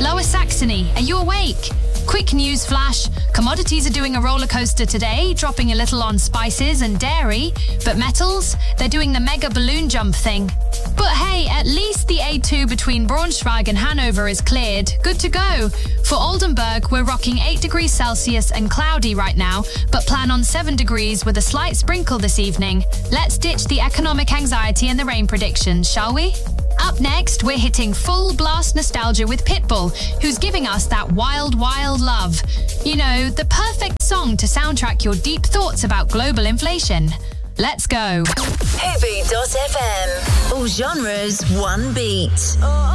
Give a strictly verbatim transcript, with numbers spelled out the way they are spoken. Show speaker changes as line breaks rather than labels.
Lower Saxony, are you awake? Quick news flash. Commodities are doing a roller coaster today, dropping a little on spices and dairy. But metals, they're doing the mega balloon jump thing. But hey, at least the A two between Braunschweig and Hanover is cleared. Good to go. For Oldenburg, we're rocking eight degrees Celsius and cloudy right now, but plan on seven degrees with a slight sprinkle this evening. Let's ditch the economic anxiety and the rain predictions, shall we? Up next, we're hitting full blast nostalgia with Pitbull, who's giving us that wild, wild love. You know, the perfect song to soundtrack your deep thoughts about global inflation. Let's go.
Hoovy dot f m. All genres, one beat.